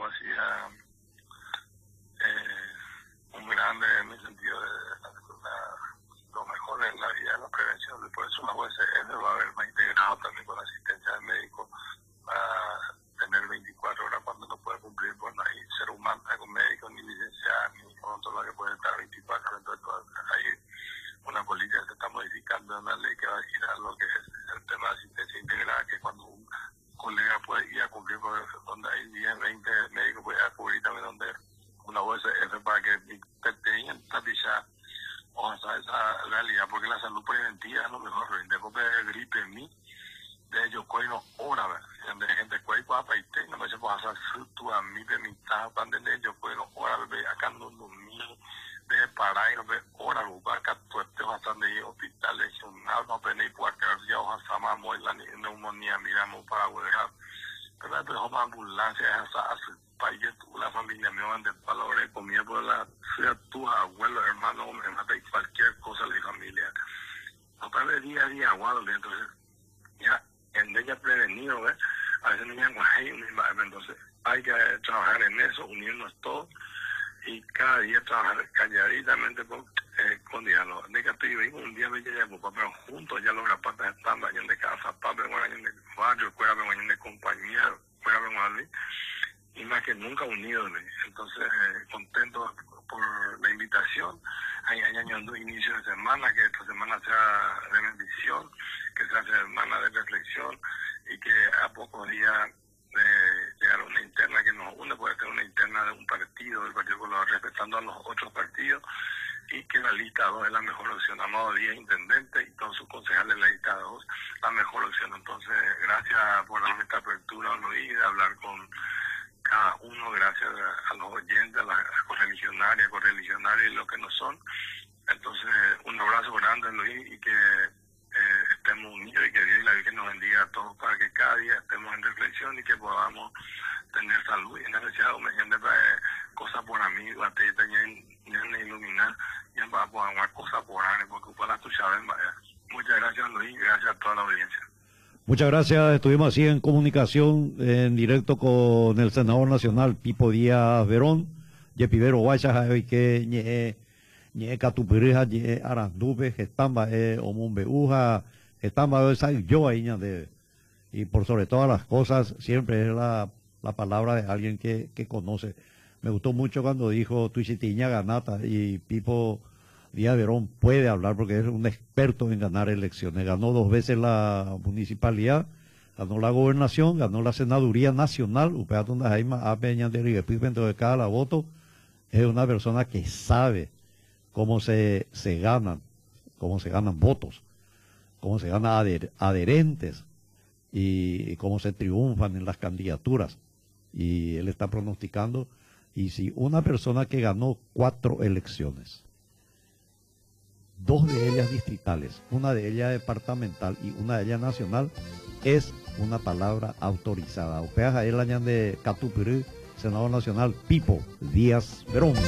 hacía un grande en el sentido de lo mejor en la vida es la prevención. Por eso la USF va a haber más integrado también con la asistencia del médico para tener 24 horas cuando no puede cumplir. Bueno, hay ser humano, con médicos, ni licenciados, ni odontólogos que pueden estar 24 horas. Entonces, hay una política que se está modificando en la ley que va a girar lo que es el tema de asistencia integrada, que cuando un colega puede ir a cumplir donde hay 10, 20 médicos, puede ir a cubrir también donde una USF para que tengan ya o sea, esa realidad, porque la salud preventiva es lo mejor. De gripe en mí, de ellos cuello hora, de gente cuello para paiste, no me se puede hacer tu a mí de mi taja, pan de ellos cuello hora, bebé, acá no dormí, de parar y no ve hora, acá tú estés bastante ahí, hospital regional, no venir por acá, ya ojalá sama, muy la neumonía, miramos para huear, pero dejó más ambulancia, esa país, la familia me van de palabras, comida por la sea tu abuelo, hermano, me mata y cualquier cosa de familia. No para día a día aguado, entonces ya en ella prevenido, ¿ves? A veces me entonces hay que trabajar en eso, unirnos todos y cada día trabajar calladitamente con diálogo. De que estoy vivo un día me llegué a papá, pero juntos ya los rapatas están vayan de casa, papá, vayan de barrio, fuera vayan de compañía, fuera vayan y más que nunca unidos. Entonces, contento por la invitación. Hay añadiendo inicio de semana, que esta semana sea de bendición, que sea semana de reflexión y que a pocos días de llegar a una interna que nos une, puede ser una interna de un partido, del Partido Colorado, respetando a los otros partidos, y que la lista 2 es la mejor opción. Amado Díaz, intendente, y todos sus concejales de la lista 2, la mejor opción. Entonces, gracias por darme esta apertura, Luis, de hablar con cada uno, gracias a los oyentes, a las correligionarias y lo que no son. Entonces, un abrazo grande, Luis, y que estemos unidos y que Dios y la Virgen nos bendiga a todos para que cada día estemos en reflexión y que podamos tener salud y en necesidad de cosas por amigos, hasta ya iluminar, ya para poder cosas por años, porque para tu saben, muchas gracias, Luis, y gracias a toda la audiencia. Muchas gracias, estuvimos así en comunicación en directo con el senador nacional Pipo Díaz Verón, Yepivero Guaycha, que ñe Catupirija, ñe Arandube, Gestamba, Omumbe Uja, Gestamba, yo ahí de, y por sobre todas las cosas, siempre es la palabra de alguien que conoce. Me gustó mucho cuando dijo Tuichitiña Ganata, y Pipo Díaz Verón puede hablar porque es un experto en ganar elecciones. Ganó 2 veces la municipalidad, ganó la gobernación, ganó la senaduría nacional. Upeatunda Jaima Apeña de Riguepipe, de cada voto. Es una persona que sabe cómo se ganan votos, cómo se ganan adherentes y cómo se triunfan en las candidaturas. Y él está pronosticando, y si una persona que ganó 4 elecciones, 2 de ellas distritales, una de ellas departamental y una de ellas nacional, es una palabra autorizada. Opeas a él añade de Catupirú, senador nacional Pipo Díaz Verón.